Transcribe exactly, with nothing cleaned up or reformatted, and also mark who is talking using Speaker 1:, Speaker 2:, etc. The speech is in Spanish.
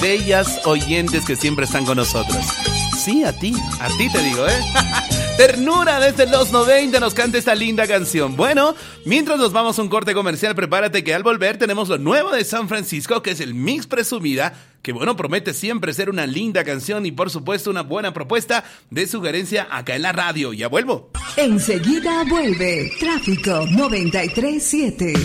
Speaker 1: bellas oyentes que siempre están con nosotros. Sí, a ti, a ti te digo, ¿eh? Ternura desde los noventa nos canta esta linda canción. Bueno, mientras nos vamos a un corte comercial, prepárate que al volver tenemos lo nuevo de San Francisco, que es el Mix Presumida, que bueno, promete siempre ser una linda canción y por supuesto una buena propuesta de sugerencia acá en la radio. Ya vuelvo.
Speaker 2: Enseguida vuelve Tráfico noventa y tres siete.